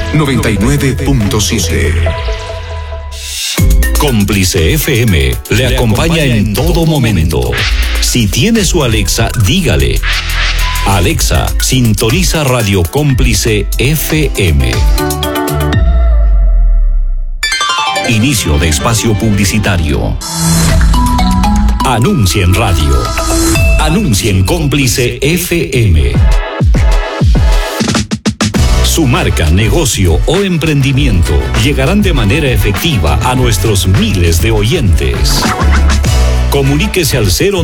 99.7. Cómplice FM le acompaña en todo momento. Si tiene su Alexa, dígale: Alexa, sintoniza Radio Cómplice FM. Inicio de espacio publicitario. Anuncia en radio. Anuncia en Cómplice FM. Su marca, negocio o emprendimiento llegarán de manera efectiva a nuestros miles de oyentes. Comuníquese al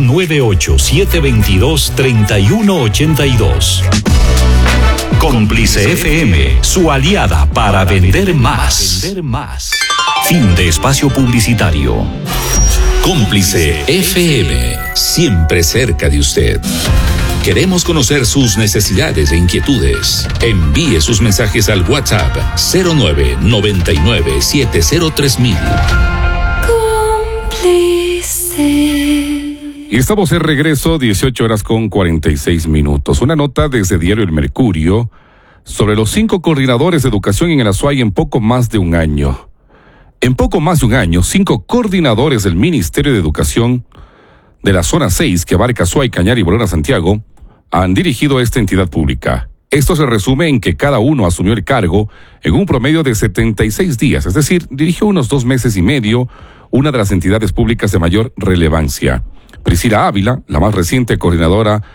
098-722-3182. Cómplice FM, su aliada para vender más. Fin de espacio publicitario. Cómplice FM, siempre cerca de usted. Queremos conocer sus necesidades e inquietudes. Envíe sus mensajes al WhatsApp 0999-703000. Y estamos en regreso, 18:46. Una nota desde Diario El Mercurio sobre los 5 coordinadores de educación en el Azuay en poco más de un año. En poco más de un año, 5 coordinadores del Ministerio de Educación de la Zona 6, que abarca Azuay, Cañar y Bolona, Santiago, han dirigido esta entidad pública. Esto se resume en que cada uno asumió el cargo en un promedio de 76 días, es decir, dirigió unos 2 meses y medio una de las entidades públicas de mayor relevancia. Priscila Ávila, la más reciente coordinadora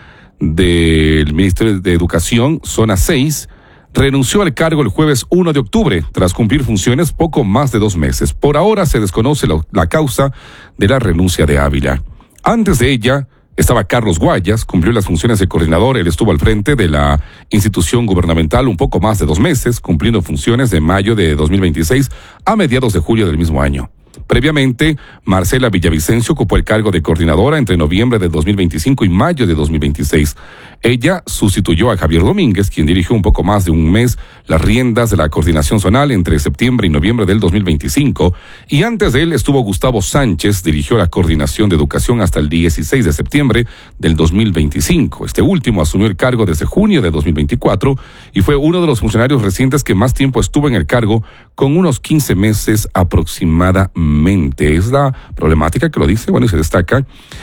del Ministerio de Educación, Zona 6, renunció al cargo el jueves 1 de octubre, tras cumplir funciones poco más de 2 meses. Por ahora se desconoce la causa de la renuncia de Ávila. Antes de ella estaba Carlos Guayas, cumplió las funciones de coordinador. Él estuvo al frente de la institución gubernamental un poco más de 2 meses, cumpliendo funciones de mayo de 2026 a mediados de julio del mismo año. Previamente, Marcela Villavicencio ocupó el cargo de coordinadora entre noviembre de 2025 y mayo de 2026. Ella sustituyó a Javier Domínguez, quien dirigió un poco más de un mes las riendas de la coordinación zonal entre septiembre y noviembre del 2025, y antes de él estuvo Gustavo Sánchez, dirigió la coordinación de educación hasta el 16 de septiembre del 2025. Este último asumió el cargo desde junio de 2024 y fue uno de los funcionarios recientes que más tiempo estuvo en el cargo, con unos 15 meses aproximadamente. Es la problemática que lo dice, y se destaca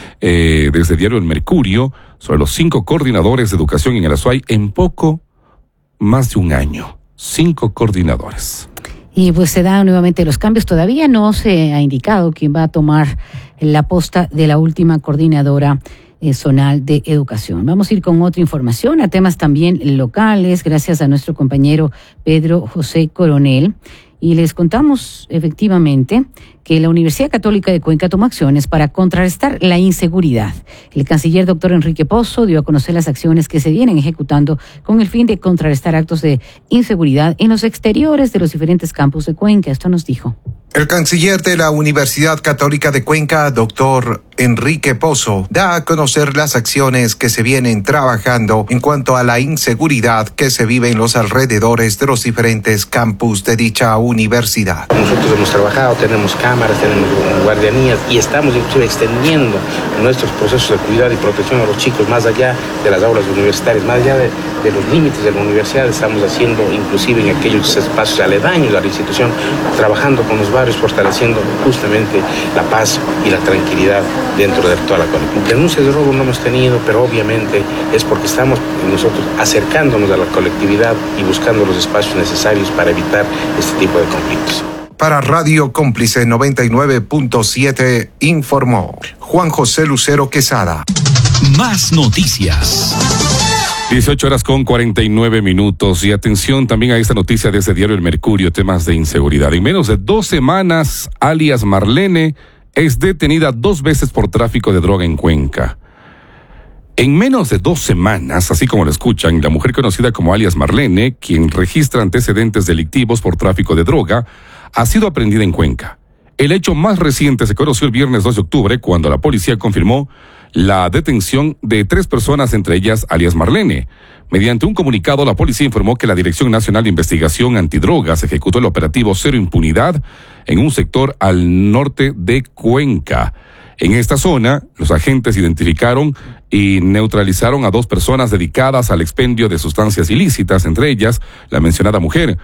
desde Diario El Mercurio sobre los 5 coordinadores de educación en el Azuay en poco más de un año. 5 coordinadores. Y pues se dan nuevamente los cambios. Todavía no se ha indicado quién va a tomar la posta de la última coordinadora zonal de educación. Vamos a ir con otra información, a temas también locales, gracias a nuestro compañero Pedro José Coronel. Y les contamos efectivamente que la Universidad Católica de Cuenca tomó acciones para contrarrestar la inseguridad. El canciller doctor Enrique Pozo dio a conocer las acciones que se vienen ejecutando con el fin de contrarrestar actos de inseguridad en los exteriores de los diferentes campus de Cuenca. Esto nos dijo. El canciller de la Universidad Católica de Cuenca, doctor Enrique Pozo, da a conocer las acciones que se vienen trabajando en cuanto a la inseguridad que se vive en los alrededores de los diferentes campus de dicha universidad. Nosotros hemos trabajado, tenemos cámaras, tenemos guardianías y estamos inclusive extendiendo nuestros procesos de cuidado y protección a los chicos más allá de las aulas universitarias, más allá de los límites de la universidad. Estamos haciendo inclusive en aquellos espacios aledaños a la institución, trabajando con los barrios, fortaleciendo justamente la paz y la tranquilidad dentro de toda la colectividad. Denuncias de robo no hemos tenido, pero obviamente es porque estamos nosotros acercándonos a la colectividad y buscando los espacios necesarios para evitar este tipo de conflictos. Para Radio Cómplice 99.7 informó Juan José Lucero Quesada. Más noticias. 18:49. Y atención también a esta noticia desde Diario El Mercurio, temas de inseguridad. En menos de 2 semanas, alias Marlene es detenida 2 veces por tráfico de droga en Cuenca. En menos de 2 semanas, así como lo escuchan, la mujer conocida como alias Marlene, quien registra antecedentes delictivos por tráfico de droga, ha sido aprehendida en Cuenca. El hecho más reciente se conoció el viernes 2 de octubre, cuando la policía confirmó la detención de 3 personas, entre ellas alias Marlene. Mediante un comunicado, la policía informó que la Dirección Nacional de Investigación Antidrogas ejecutó el operativo Cero Impunidad en un sector al norte de Cuenca. En esta zona, los agentes identificaron y neutralizaron a 2 personas dedicadas al expendio de sustancias ilícitas, entre ellas la mencionada mujer,